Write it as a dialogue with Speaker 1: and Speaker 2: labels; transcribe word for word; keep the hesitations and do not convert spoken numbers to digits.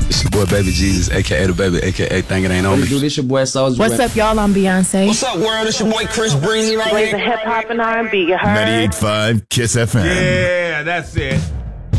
Speaker 1: It's your boy Baby Jesus, a k a the Baby, a k a Think It Ain't On Me.
Speaker 2: Dude, this your boy Soulja.
Speaker 3: What's up, y'all? I'm Beyonce.
Speaker 4: What's up, world? It's your boy Chris Breezy right
Speaker 5: Raise
Speaker 4: here.
Speaker 5: the hip hop and R and B, you heard?
Speaker 6: ninety-eight point five Kiss F M.
Speaker 7: Yeah, that's it.